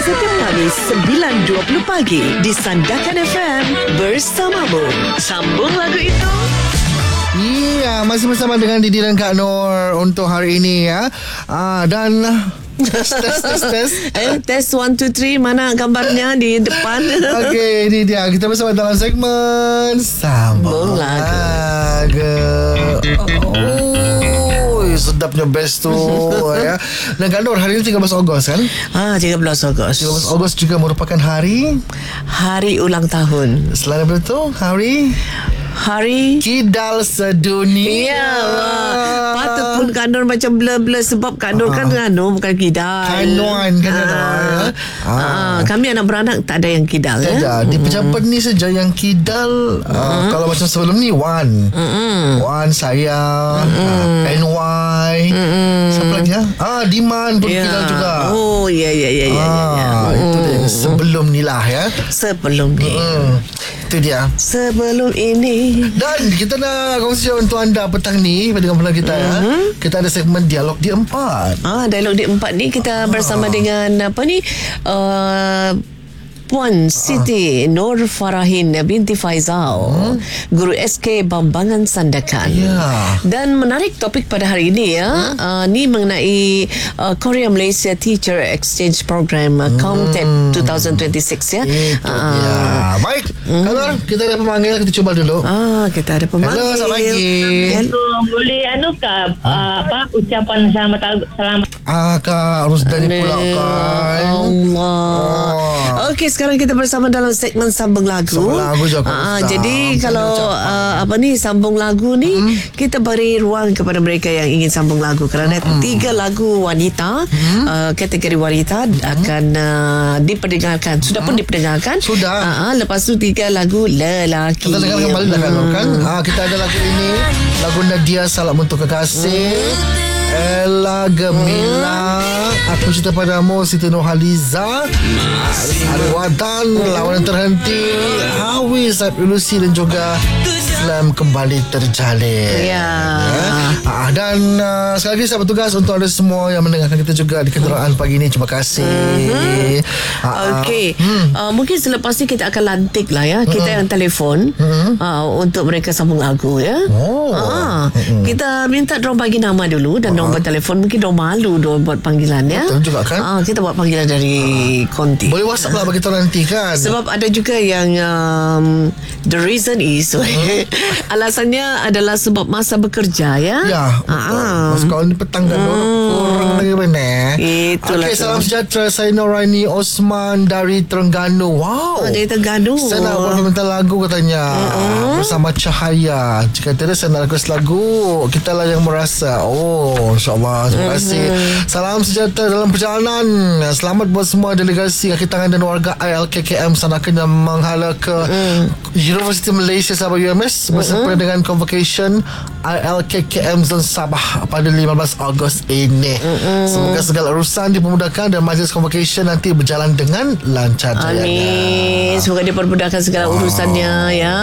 Setiap Khamis 9.20 pagi di Sandakan FM bersamamu. Sambung lagu itu. Ya, masih bersama dengan Didi dan Kak Nur untuk hari ini ya. Dan Tes. Tes 1, 2, 3. Mana gambarnya di depan? Okey, ini dia. Kita bersama dalam segmen Sambung Lagu. Sedapnya best tu ya. Dan Kak Nur, hari ini 13 Ogos kan? 13 Ogos. 13 Ogos juga merupakan hari ulang tahun. Selain daripada itu, Hari Kidal Sedunia. Ya, patut pun Kak Nur macam blur-blur sebab Kak Nur kan bukan kidal. Kainuan kan kami anak beranak tak ada yang kidal tak ada. Di pejabat ni saja yang kidal. Kalau macam sebelum ni Wan saya, NY, siapa lagi ya? Diman pun kidal juga. Oh ya. Itu dia sebelum ni lah ya. Sebelum ni. Itu dia. Sebelum ini. Dan kita nak kongsi untuk anda petang ni pada gambaran kita ya. Kita ada segmen Dialog di 4. Dialog di 4 ni kita bersama dengan Puan Siti Nur Farahin binti Faizal, guru SK Bambangan Sandakan. Dan menarik topik pada hari ini ya. Ni mengenai Korea Malaysia Teacher Exchange Program COMTED 2026 ya. Baik. Kalau kita ada pemanggil, kita cuba dulu. Kita ada pemanggil. Hello, selamat pagi. Hello, boleh ucapan selamat Kak Rusdani pula kan. Allah. Okey, sekarang kita bersama dalam segmen sambung lagu. Jadi kalau sambung lagu ni kita beri ruang kepada mereka yang ingin sambung lagu kerana 3 lagu wanita, kategori wanita akan diperdengarkan. Sudah pun diperdengarkan. Sudah. Lepas tu 3 lagu lelaki. Kita dengar kembali kan. Kita ada lagu ini, lagu Nadia Salam Untuk Kekasih, Ella Gemila, Aku Cinta Padamu, Siti Nurhaliza, Arwadan, Lawan Terhenti, Hawi, Saib Ilusi dan juga Islam Kembali Terjalin. Dan sekali lagi saya bertugas untuk anda semua yang mendengarkan kita juga di kenderaan pagi ini. Terima kasih. Okey. Mungkin selepas ni kita akan lantik lah ya. Kita yang telefon untuk mereka sambung lagu ya. Kita minta diorang bagi nama dulu dan nombor telefon. Mungkin diorang malu diorang buat panggilan ya. Betul juga kan. Kita buat panggilan dari konti. Boleh WhatsApp lah bagi kita nanti kan. Sebab ada juga yang the reason is alasannya adalah sebab masa bekerja ya. Sekolah ni petang kan kurang lagi mana. Itulah. Okey, salam sejahtera. Saya Noraini Osman dari Terengganu. Wow, dari Terengganu. Saya nak buat minta lagu katanya bersama Cahaya. Jika tidak saya nak request lagu Kita Lah Yang Merasa. InsyaAllah. Terima kasih. Salam sejahtera dalam perjalanan. Selamat buat semua delegasi kaki tangan dan warga ILKKM Sandakan yang menghala ke Universiti Malaysia Sabah UMS bersempena dengan convocation ILKKM Zon Sabah pada 15 Ogos ini. Semoga segala urusan dipermudahkan dan majlis convocation nanti berjalan dengan lancar jayanya. Amin. Semoga dipermudahkan segala urusannya ya.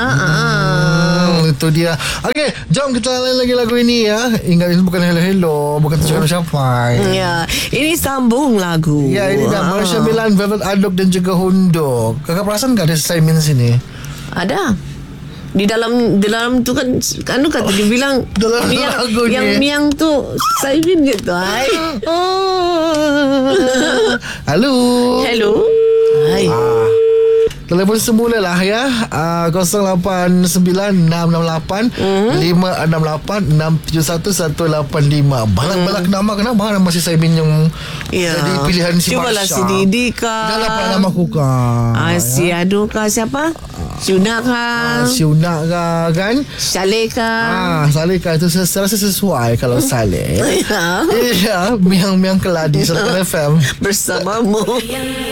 Itu dia. Okey, jom kita lain lagi lagu ini ya. Ingat ini bukan hello, bukan tujuan siapa. Ini sambung lagu. Ini dah Marsha Milan, Velvet Adok dan juga Hundo. Kakak perasan tak ada Simon sini? Ada. Di dalam tu kan kata dia bilang dalam lagu ni yang miang tu Simon gitu. Halo. Hai. Telefon semula lah ya. 081-568-671-185. Balak-balak nama kenapa masih saya minum jadi pilihan si Marsha. Cubalah si Didi kah. Dah dapat nama aku kah. Si Adu kah siapa? Siunak kah. Siunak kah kan. Saleh kah. Saleh kah itu saya rasa sesuai kalau Saleh. Miang-miang keladi Sandakan FM bersamamu.